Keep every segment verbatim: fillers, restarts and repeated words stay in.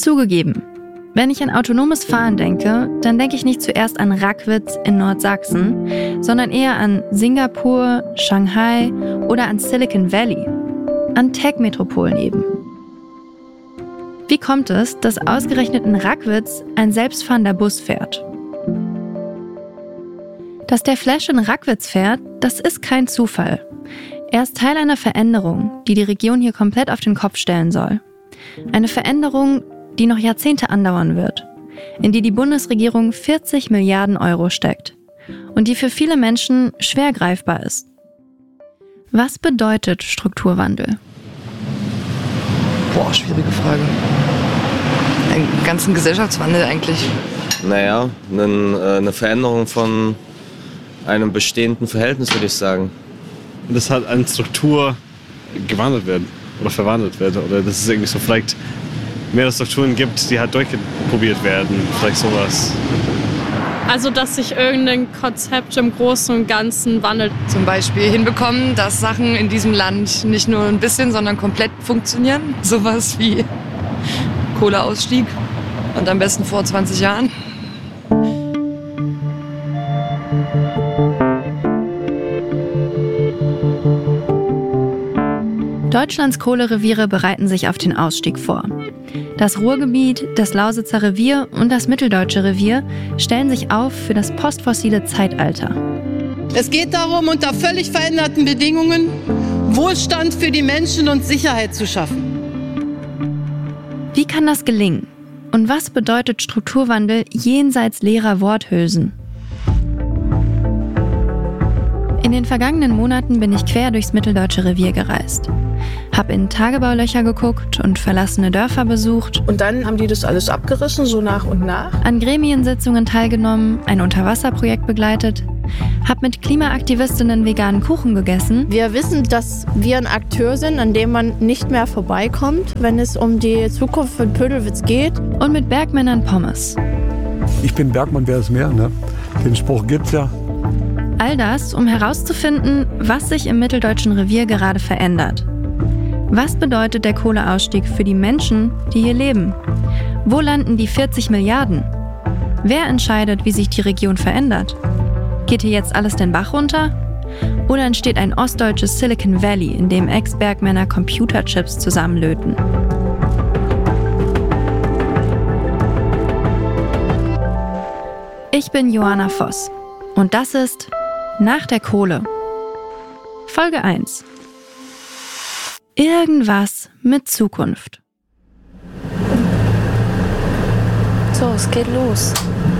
Zugegeben, wenn ich an autonomes Fahren denke, dann denke ich nicht zuerst an Rackwitz in Nordsachsen, sondern eher an Singapur, Shanghai oder an Silicon Valley, an Tech-Metropolen eben. Wie kommt es, dass ausgerechnet in Rackwitz ein selbstfahrender Bus fährt? Dass der Flash in Rackwitz fährt, das ist kein Zufall. Er ist Teil einer Veränderung, die die Region hier komplett auf den Kopf stellen soll. Eine Veränderung, die noch Jahrzehnte andauern wird, in die die Bundesregierung vierzig Milliarden Euro steckt und die für viele Menschen schwer greifbar ist. Was bedeutet Strukturwandel? Boah, schwierige Frage. Einen ganzen Gesellschaftswandel eigentlich. Naja, eine Veränderung von einem bestehenden Verhältnis, würde ich sagen. Dass halt eine Struktur gewandelt wird oder verwandelt wird. Oder dass es irgendwie so vielleicht mehrere Strukturen gibt, die halt durchprobiert werden. Vielleicht sowas. Also, dass sich irgendein Konzept im Großen und Ganzen wandelt. Zum Beispiel hinbekommen, dass Sachen in diesem Land nicht nur ein bisschen, sondern komplett funktionieren. Sowas wie Kohleausstieg und am besten vor zwanzig Jahren. Deutschlands Kohlereviere bereiten sich auf den Ausstieg vor. Das Ruhrgebiet, das Lausitzer Revier und das Mitteldeutsche Revier stellen sich auf für das postfossile Zeitalter. Es geht darum, unter völlig veränderten Bedingungen Wohlstand für die Menschen und Sicherheit zu schaffen. Wie kann das gelingen? Und was bedeutet Strukturwandel jenseits leerer Worthülsen? In den vergangenen Monaten bin ich quer durchs Mitteldeutsche Revier gereist. Hab in Tagebaulöcher geguckt und verlassene Dörfer besucht. Und dann haben die das alles abgerissen, so nach und nach. An Gremiensitzungen teilgenommen, ein Unterwasserprojekt begleitet. Hab mit Klimaaktivistinnen veganen Kuchen gegessen. Wir wissen, dass wir ein Akteur sind, an dem man nicht mehr vorbeikommt, wenn es um die Zukunft von Pödelwitz geht. Und mit Bergmännern Pommes. Ich bin Bergmann, wer ist mehr, ne? Den Spruch gibt's ja. All das, um herauszufinden, was sich im Mitteldeutschen Revier gerade verändert. Was bedeutet der Kohleausstieg für die Menschen, die hier leben? Wo landen die vierzig Milliarden? Wer entscheidet, wie sich die Region verändert? Geht hier jetzt alles den Bach runter? Oder entsteht ein ostdeutsches Silicon Valley, in dem Ex-Bergmänner Computerchips zusammenlöten? Ich bin Johanna Voss und das ist Nach der Kohle. Folge eins. Irgendwas mit Zukunft. So, es geht los.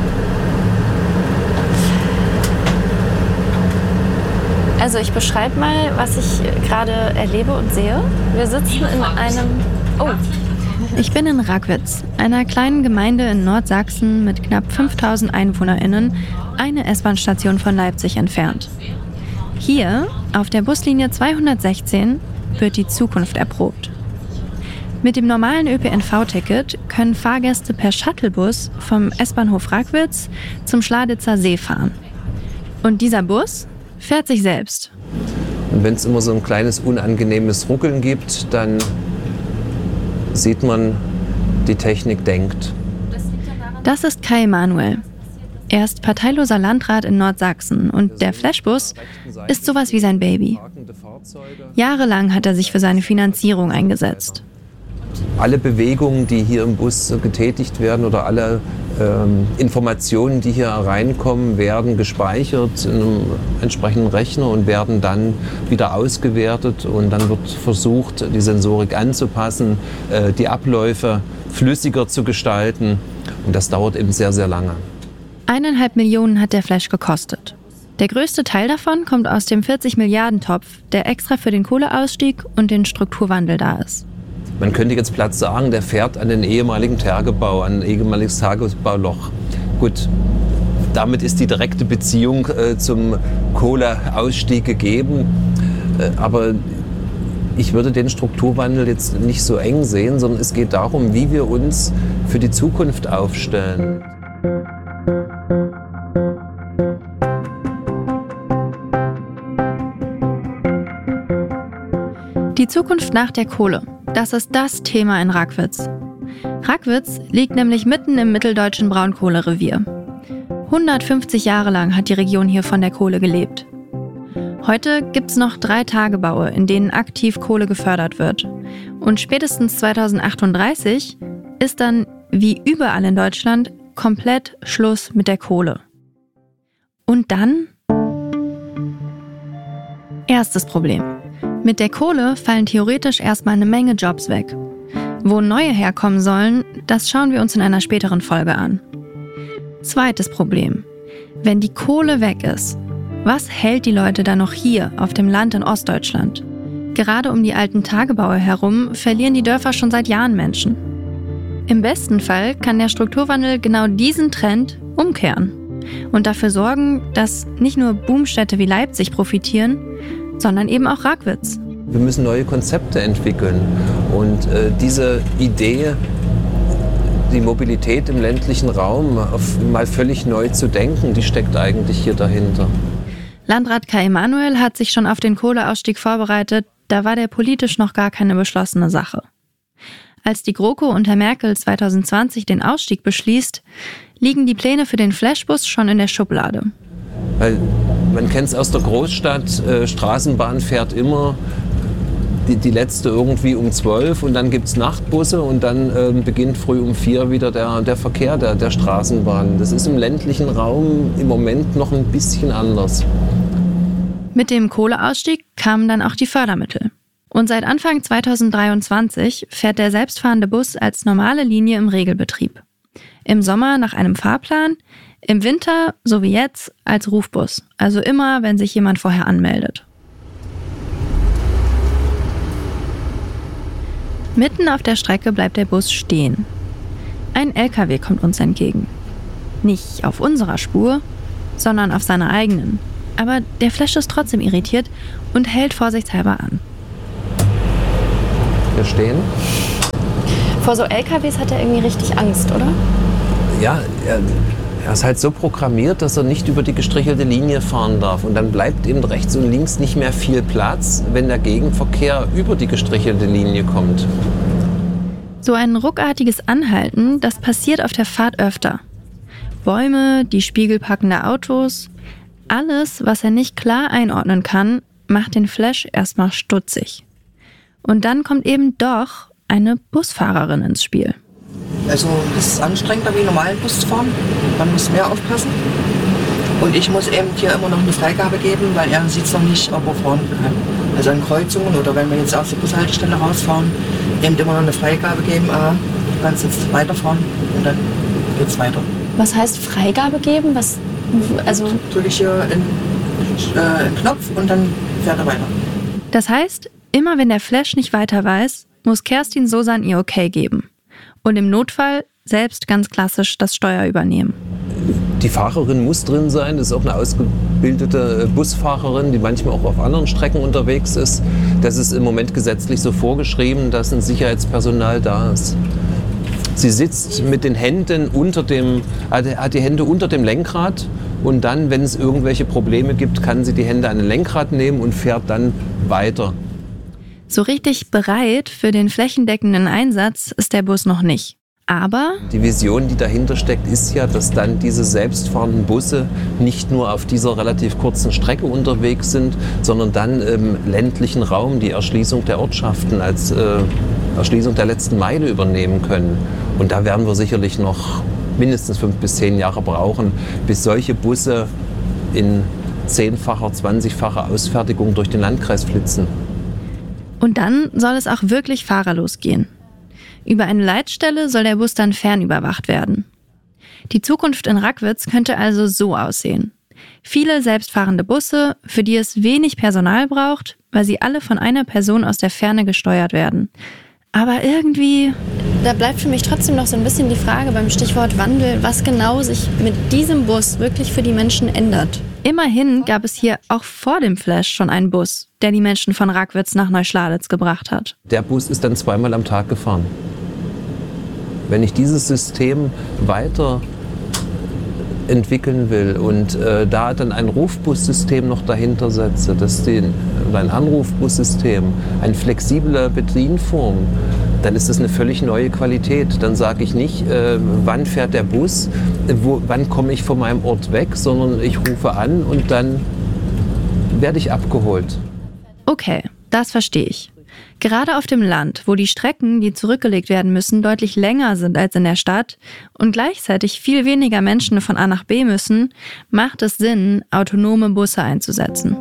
Also ich beschreibe mal, was ich gerade erlebe und sehe. Wir sitzen in einem... Oh. Ich bin in Rackwitz, einer kleinen Gemeinde in Nordsachsen mit knapp fünftausend EinwohnerInnen, eine S-Bahn-Station von Leipzig entfernt. Hier, auf der Buslinie zweihundertsechzehn, wird die Zukunft erprobt. Mit dem normalen Ö P N V-Ticket können Fahrgäste per Shuttlebus vom S-Bahnhof Rackwitz zum Schladitzer See fahren. Und dieser Bus fährt sich selbst. Und wenn es immer so ein kleines unangenehmes Ruckeln gibt, dann sieht man, die Technik denkt. Das ist Kai Emanuel. Er ist parteiloser Landrat in Nordsachsen und der Flashbus ist sowas wie sein Baby. Jahrelang hat er sich für seine Finanzierung eingesetzt. Alle Bewegungen, die hier im Bus getätigt werden oder alle ähm, Informationen, die hier reinkommen, werden gespeichert in einem entsprechenden Rechner und werden dann wieder ausgewertet und dann wird versucht, die Sensorik anzupassen, äh, die Abläufe flüssiger zu gestalten und das dauert eben sehr, sehr lange. Eineinhalb Millionen hat der Flash gekostet. Der größte Teil davon kommt aus dem vierzig Milliarden Topf, der extra für den Kohleausstieg und den Strukturwandel da ist. Man könnte jetzt platt sagen, der fährt an den ehemaligen Tagebau, an ein ehemaliges Tagebauloch. Gut, damit ist die direkte Beziehung äh, zum Kohleausstieg gegeben. Äh, aber ich würde den Strukturwandel jetzt nicht so eng sehen, sondern es geht darum, wie wir uns für die Zukunft aufstellen. Die Zukunft nach der Kohle. Das ist das Thema in Rackwitz. Rackwitz liegt nämlich mitten im mitteldeutschen Braunkohlerevier. hundertfünfzig Jahre lang hat die Region hier von der Kohle gelebt. Heute gibt es noch drei Tagebaue, in denen aktiv Kohle gefördert wird. Und spätestens zweitausendachtunddreißig ist dann, wie überall in Deutschland, komplett Schluss mit der Kohle. Und dann? Erstes Problem. Mit der Kohle fallen theoretisch erstmal eine Menge Jobs weg. Wo neue herkommen sollen, das schauen wir uns in einer späteren Folge an. Zweites Problem. Wenn die Kohle weg ist, was hält die Leute dann noch hier auf dem Land in Ostdeutschland? Gerade um die alten Tagebaue herum verlieren die Dörfer schon seit Jahren Menschen. Im besten Fall kann der Strukturwandel genau diesen Trend umkehren und dafür sorgen, dass nicht nur Boomstädte wie Leipzig profitieren, sondern eben auch Rackwitz. Wir müssen neue Konzepte entwickeln und äh, diese Idee, die Mobilität im ländlichen Raum auf mal völlig neu zu denken, die steckt eigentlich hier dahinter. Landrat Kai Emanuel hat sich schon auf den Kohleausstieg vorbereitet, da war der politisch noch gar keine beschlossene Sache. Als die GroKo unter Merkel zweitausendzwanzig den Ausstieg beschließt, liegen die Pläne für den Flashbus schon in der Schublade. Weil man kennt es aus der Großstadt, äh, Straßenbahn fährt immer die, die letzte irgendwie um zwölf und dann gibt es Nachtbusse und dann äh, beginnt früh um vier wieder der, der Verkehr der, der Straßenbahn. Das ist im ländlichen Raum im Moment noch ein bisschen anders. Mit dem Kohleausstieg kamen dann auch die Fördermittel. Und seit Anfang zweitausenddreiundzwanzig fährt der selbstfahrende Bus als normale Linie im Regelbetrieb. Im Sommer nach einem Fahrplan, im Winter, so wie jetzt, als Rufbus. Also immer, wenn sich jemand vorher anmeldet. Mitten auf der Strecke bleibt der Bus stehen. Ein L K W kommt uns entgegen. Nicht auf unserer Spur, sondern auf seiner eigenen. Aber der Flash ist trotzdem irritiert und hält vorsichtshalber an. Wir stehen. Vor so L K Ws hat er irgendwie richtig Angst, oder? Ja, er, er ist halt so programmiert, dass er nicht über die gestrichelte Linie fahren darf. Und dann bleibt eben rechts und links nicht mehr viel Platz, wenn der Gegenverkehr über die gestrichelte Linie kommt. So ein ruckartiges Anhalten, das passiert auf der Fahrt öfter. Bäume, die spiegelpackende Autos, alles, was er nicht klar einordnen kann, macht den Flash erstmal stutzig. Und dann kommt eben doch eine Busfahrerin ins Spiel. Also es ist anstrengender wie normalen Bus zu fahren. Man muss mehr aufpassen. Und ich muss eben hier immer noch eine Freigabe geben, weil er sieht es noch nicht, ob er fahren kann. Also an Kreuzungen oder wenn wir jetzt aus der Bushaltestelle rausfahren, eben immer noch eine Freigabe geben. Ah, du kannst jetzt weiterfahren und dann geht's weiter. Was heißt Freigabe geben? Was, also drücke ich hier einen, äh, einen Knopf und dann fährt er weiter. Das heißt, immer wenn der Flash nicht weiter weiß, muss Kerstin Sosan ihr Okay geben. Und im Notfall selbst ganz klassisch das Steuer übernehmen. Die Fahrerin muss drin sein, das ist auch eine ausgebildete Busfahrerin, die manchmal auch auf anderen Strecken unterwegs ist. Das ist im Moment gesetzlich so vorgeschrieben, dass ein Sicherheitspersonal da ist. Sie sitzt mit den Händen unter dem, hat die Hände unter dem Lenkrad und dann, wenn es irgendwelche Probleme gibt, kann sie die Hände an den Lenkrad nehmen und fährt dann weiter. So richtig bereit für den flächendeckenden Einsatz ist der Bus noch nicht. Aber die Vision, die dahinter steckt, ist ja, dass dann diese selbstfahrenden Busse nicht nur auf dieser relativ kurzen Strecke unterwegs sind, sondern dann im ländlichen Raum die Erschließung der Ortschaften als äh, Erschließung der letzten Meile übernehmen können. Und da werden wir sicherlich noch mindestens fünf bis zehn Jahre brauchen, bis solche Busse in zehnfacher, zwanzigfacher Ausfertigung durch den Landkreis flitzen. Und dann soll es auch wirklich fahrerlos gehen. Über eine Leitstelle soll der Bus dann fernüberwacht werden. Die Zukunft in Rackwitz könnte also so aussehen. Viele selbstfahrende Busse, für die es wenig Personal braucht, weil sie alle von einer Person aus der Ferne gesteuert werden. Aber irgendwie... Da bleibt für mich trotzdem noch so ein bisschen die Frage beim Stichwort Wandel, was genau sich mit diesem Bus wirklich für die Menschen ändert. Immerhin gab es hier auch vor dem Flash schon einen Bus, der die Menschen von Rackwitz nach Neuschladitz gebracht hat. Der Bus ist dann zweimal am Tag gefahren. Wenn ich dieses System weiter entwickeln will und äh, da dann ein Rufbussystem noch dahinter setze, dass die, ein Anrufbussystem, eine flexible Bedienform, dann ist das eine völlig neue Qualität. Dann sage ich nicht, äh, wann fährt der Bus, wo, wann komme ich von meinem Ort weg, sondern ich rufe an und dann werde ich abgeholt. Okay, das verstehe ich. Gerade auf dem Land, wo die Strecken, die zurückgelegt werden müssen, deutlich länger sind als in der Stadt und gleichzeitig viel weniger Menschen von A nach B müssen, macht es Sinn, autonome Busse einzusetzen.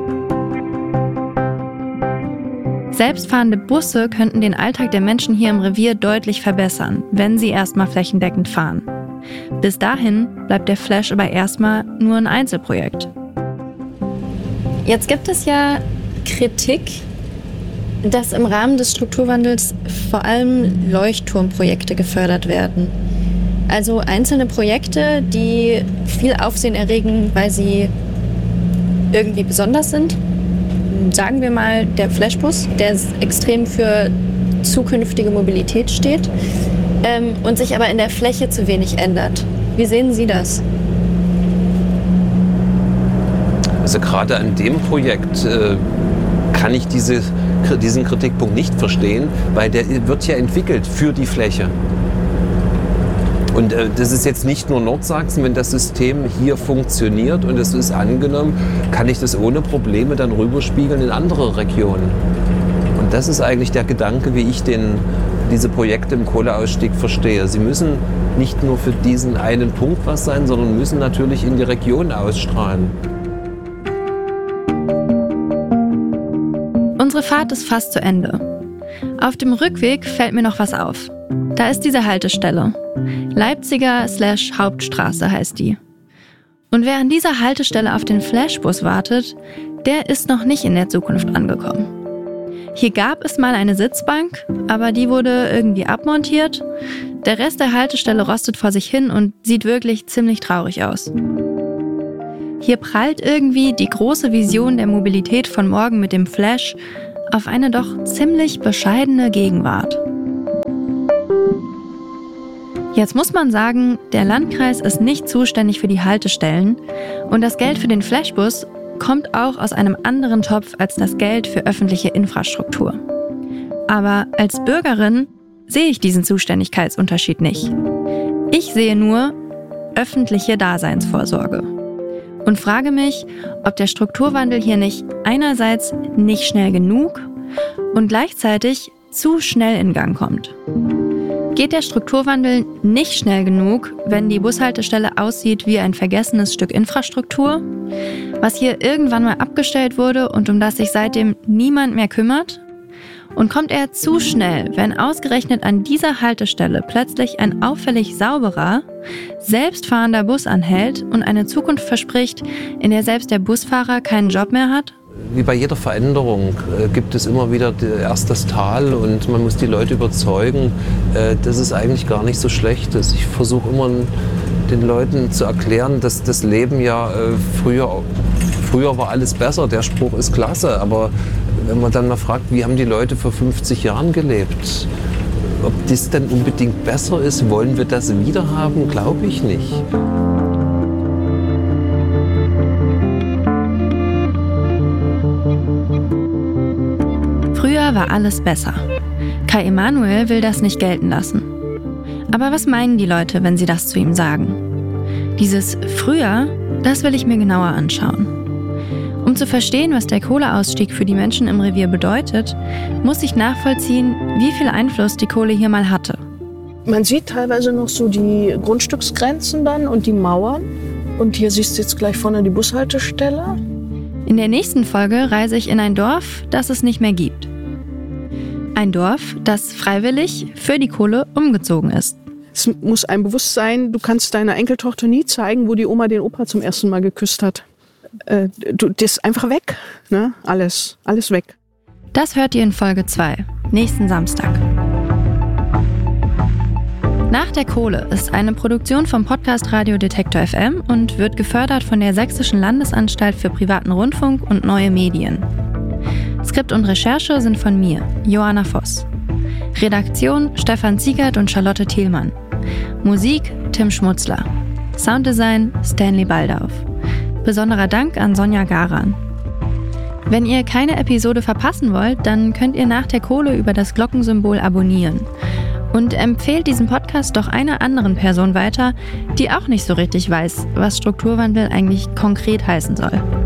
Selbstfahrende Busse könnten den Alltag der Menschen hier im Revier deutlich verbessern, wenn sie erstmal flächendeckend fahren. Bis dahin bleibt der Flash aber erstmal nur ein Einzelprojekt. Jetzt gibt es ja Kritik, dass im Rahmen des Strukturwandels vor allem Leuchtturmprojekte gefördert werden. Also einzelne Projekte, die viel Aufsehen erregen, weil sie irgendwie besonders sind. Sagen wir mal der Flashbus, der extrem für zukünftige Mobilität steht ähm, und sich aber in der Fläche zu wenig ändert. Wie sehen Sie das? Also gerade an dem Projekt äh, kann ich diese, diesen Kritikpunkt nicht verstehen, weil der wird ja entwickelt für die Fläche. Und äh, das ist jetzt nicht nur Nordsachsen, wenn das System hier funktioniert und es ist angenommen, kann ich das ohne Probleme dann rüberspiegeln in andere Regionen. Und das ist eigentlich der Gedanke, wie ich den, diese Projekte im Kohleausstieg verstehe. Sie müssen nicht nur für diesen einen Punkt was sein, sondern müssen natürlich in die Region ausstrahlen. Unsere Fahrt ist fast zu Ende. Auf dem Rückweg fällt mir noch was auf. Da ist diese Haltestelle. Leipziger slash Hauptstraße heißt die. Und wer an dieser Haltestelle auf den Flashbus wartet, der ist noch nicht in der Zukunft angekommen. Hier gab es mal eine Sitzbank, aber die wurde irgendwie abmontiert. Der Rest der Haltestelle rostet vor sich hin und sieht wirklich ziemlich traurig aus. Hier prallt irgendwie die große Vision der Mobilität von morgen mit dem Flash auf eine doch ziemlich bescheidene Gegenwart. Jetzt muss man sagen, der Landkreis ist nicht zuständig für die Haltestellen und das Geld für den Flashbus kommt auch aus einem anderen Topf als das Geld für öffentliche Infrastruktur. Aber als Bürgerin sehe ich diesen Zuständigkeitsunterschied nicht. Ich sehe nur öffentliche Daseinsvorsorge. Und frage mich, ob der Strukturwandel hier nicht einerseits nicht schnell genug und gleichzeitig zu schnell in Gang kommt. Geht der Strukturwandel nicht schnell genug, wenn die Bushaltestelle aussieht wie ein vergessenes Stück Infrastruktur, was hier irgendwann mal abgestellt wurde und um das sich seitdem niemand mehr kümmert? Und kommt er zu schnell, wenn ausgerechnet an dieser Haltestelle plötzlich ein auffällig sauberer, selbstfahrender Bus anhält und eine Zukunft verspricht, in der selbst der Busfahrer keinen Job mehr hat? Wie bei jeder Veränderung äh, gibt es immer wieder die, erst das Tal und man muss die Leute überzeugen, äh, dass es eigentlich gar nicht so schlecht ist. Ich versuche immer den Leuten zu erklären, dass das Leben ja äh, früher, früher war alles besser. Der Spruch ist klasse, aber wenn man dann mal fragt, wie haben die Leute vor fünfzig Jahren gelebt? Ob das denn unbedingt besser ist, wollen wir das wieder haben, glaube ich nicht. Früher war alles besser. Kai Emanuel will das nicht gelten lassen. Aber was meinen die Leute, wenn sie das zu ihm sagen? Dieses Früher, das will ich mir genauer anschauen. Um zu verstehen, was der Kohleausstieg für die Menschen im Revier bedeutet, muss ich nachvollziehen, wie viel Einfluss die Kohle hier mal hatte. Man sieht teilweise noch so die Grundstücksgrenzen dann und die Mauern. Und hier siehst du jetzt gleich vorne die Bushaltestelle. In der nächsten Folge reise ich in ein Dorf, das es nicht mehr gibt. Ein Dorf, das freiwillig für die Kohle umgezogen ist. Es muss einem bewusst sein, du kannst deiner Enkeltochter nie zeigen, wo die Oma den Opa zum ersten Mal geküsst hat. Äh, du, das ist einfach weg, ne? Alles, alles weg. Das hört ihr in Folge zwei, nächsten Samstag. Nach der Kohle ist eine Produktion vom Podcast Radio Detektor F M und wird gefördert von der Sächsischen Landesanstalt für privaten Rundfunk und neue Medien. Skript und Recherche sind von mir, Johanna Voss. Redaktion Stefan Ziegert und Charlotte Thielmann. Musik Tim Schmutzler. Sounddesign Stanley Baldauf. Besonderer Dank an Sonja Garan. Wenn ihr keine Episode verpassen wollt, dann könnt ihr nach der Kohle über das Glockensymbol abonnieren. Und empfehlt diesen Podcast doch einer anderen Person weiter, die auch nicht so richtig weiß, was Strukturwandel eigentlich konkret heißen soll.